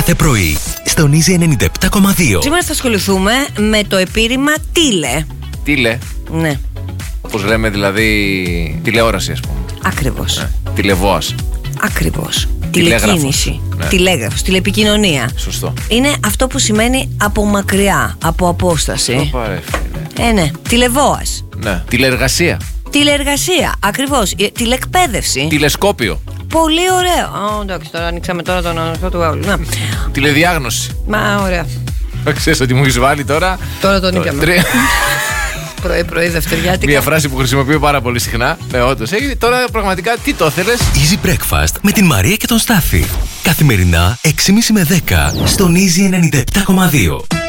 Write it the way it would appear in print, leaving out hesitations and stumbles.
κάθε πρωί στον Easy 97,2. Σήμερα θα ασχοληθούμε με το επίρρημα τίλε. Τίλε. Ναι. Όπως λέμε δηλαδή τηλεόραση, ας πούμε. Ακριβώς. Ναι. Τηλεβόας. Ακριβώς. Τηλέγραφος. Τηλεκίνηση. Ναι. Τηλέγραφος. Τηλεπικοινωνία. Σωστό. Είναι αυτό που σημαίνει από μακριά, από απόσταση. Ναι. Τηλεβόας. Ναι. Τηλεεργασία. Τηλεεργασία. Ακριβώς. Τηλεκπαίδευση. Τηλεσκόπιο. Πολύ ωραίο. Εντάξει, τώρα ανοίξαμε τώρα τον αυτό του Γαούλου. Να. Τηλεδιάγνωση. Μα ωραία. Ξέρεις ότι μου έχεις βάλει τώρα. Τώρα τον είχαμε. Πρωί-πρωί, δευτεριάτικα. Μια φράση που χρησιμοποιώ πάρα πολύ συχνά. Ναι, όντως. Τώρα πραγματικά τι το θέλεις. Easy Breakfast με την Μαρία και τον Στάφη. Καθημερινά 6.30 με 10 στον Easy 97,2.